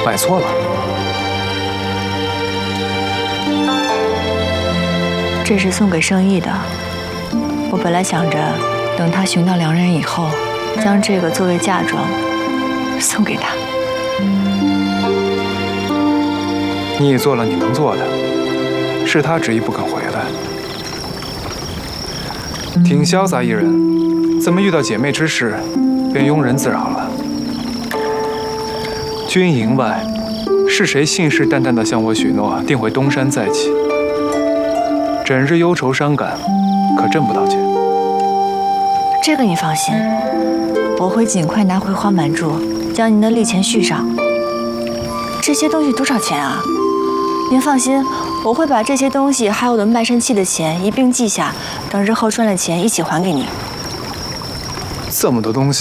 买错了。 这是送给盛义的。我本来想着，等他寻到良人以后，将这个作为嫁妆送给他。 你也做了你能做的，是他执意不肯回来。挺潇洒一人，怎么遇到姐妹之事，便庸人自扰了？军营外，是谁信誓旦旦地向我许诺，定会东山再起？整日忧愁伤感，可挣不到钱。 这个你放心，我会尽快拿回花满珠，将您的利钱续上。这些东西多少钱啊？您放心，我会把这些东西还有我的卖身契的钱一并记下，等日后赚了钱一起还给你。 这么多东西。